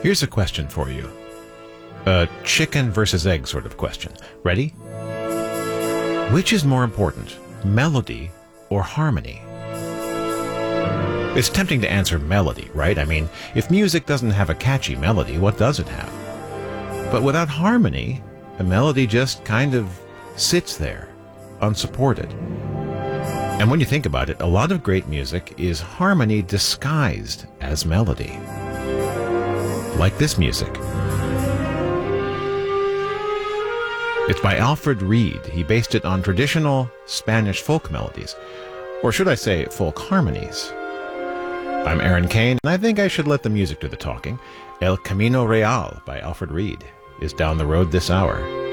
Here's a question for you. A chicken versus egg sort of question. Ready? Which is more important, melody or harmony? It's tempting to answer melody, right? I mean, if music doesn't have a catchy melody, what does it have? But without harmony, a melody just kind of sits there, unsupported. And when you think about it, a lot of great music is harmony disguised as melody. Like this music. It's by Alfred Reed. He based it on traditional Spanish folk melodies, or should I say folk harmonies. I'm Aaron Kane, and I think I should let the music do the talking. El Camino Real by Alfred Reed is down the road this hour.